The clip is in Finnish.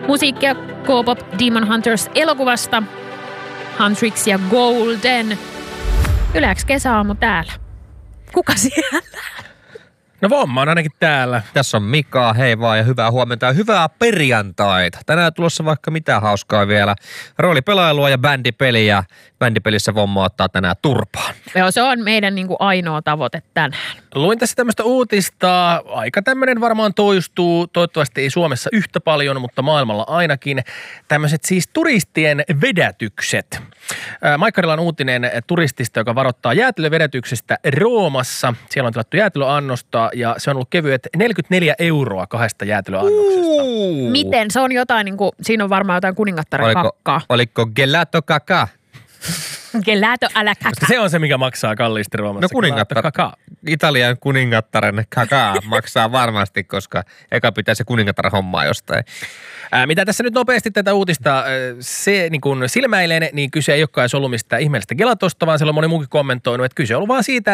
Musiikkia K-pop Demon Hunters elokuvasta. Huntrix ja Golden. Yle X kesäaamu täällä. Kuka siellä? No Vomma on ainakin täällä. Tässä on Mika, hei vaan ja hyvää huomenta ja hyvää perjantaita. Tänään tulossa vaikka mitä hauskaa vielä. Roolipelailua ja bändipeliä. Bändipelissä Vomma ottaa tänään turpaan. Joo, se on meidän ainoa tavoite tänään. Luin tässä tämmöistä uutista. Aika tämmöinen varmaan toistuu. Toivottavasti ei Suomessa yhtä paljon, mutta maailmalla ainakin. Tämmöiset siis turistien vedätykset. Maikkarilla on uutinen turistista, joka varoittaa jäätelövedätyksestä Roomassa. Siellä on tilattu jäätelöannosta ja se on ollut kevyet 44 € 2 jäätelöannoksesta. Miten? Se on jotain, siinä on varmaan jotain kuningattaren kakkaa. Oliko gelato kaka? Gelato alla kaka. Se on se, mikä maksaa kalliisti Roomassa. No kuningattaren, Italian kuningattaren kaka maksaa varmasti, koska eka pitää se kuningattaren hommaa jostain. Mitä tässä nyt nopeasti tätä uutista se niin kun silmäilen, niin kyse ei olekaan ollut mistään ihmeellistä gelatosta, vaan siellä on moni muukin kommentoinut, että kyse on ollut vaan siitä,